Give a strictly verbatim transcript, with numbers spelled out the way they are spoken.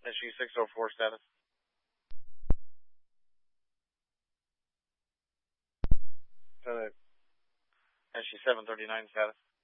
S G six oh four status. S G seven thirty-nine status.